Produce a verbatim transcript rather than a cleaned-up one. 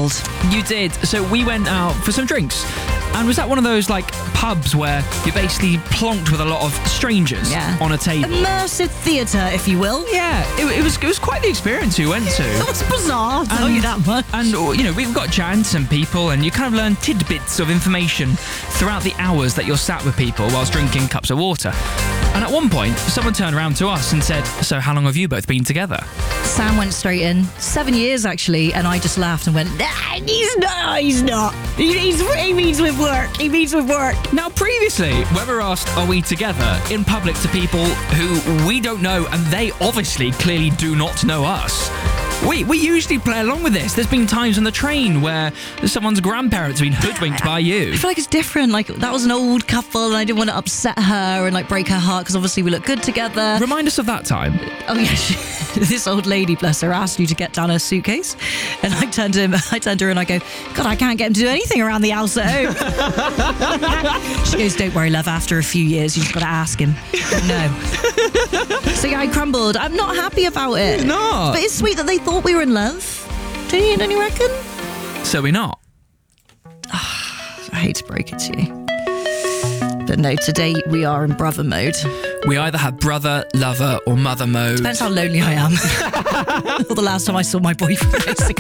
crumbled. You did. So we went out for some drinks. And was that one of those, like, pubs where you're basically plonked with a lot of strangers Yeah. on a table? Immersive theatre, if you will. Yeah, it, it was it was quite the experience we went to. It was bizarre, I'll tell you that much. And, you know, we've got chance and people, and you kind of learn tidbits of information throughout the hours that you're sat with people whilst drinking cups of water. And at one point, someone turned around to us and said, "So how long have you both been together?" Sam went straight in. Seven years, actually, and I just laughed and went, nah, he's not, he's not. He, he's, he means with work, he means with work. Now, previously, when we were asked, are we together, in public to people who we don't know, and they obviously clearly do not know us, we we usually play along with this. There's been times on the train where someone's grandparents have been hoodwinked by you. I feel like it's different. Like, that was an old couple, and I didn't want to upset her and, like, break her heart, because obviously we look good together. Remind us of that time. Oh, yeah, she, this old lady, bless her, asked you to get down her suitcase. And I turned to him, I turned to her and I go, God, I can't get him to do anything around the house at home. She goes, don't worry, love, after a few years, you've got to ask him. No. So, yeah, I crumbled. I'm not happy about it. You're not? But it's sweet that they thought we were in love. Don't you, don't you reckon? So we're not. I hate to break it to you. But no, today we are in brother mode. We either have brother, lover, or mother mode. Depends how lonely I am. Or the last time I saw my boyfriend, basically.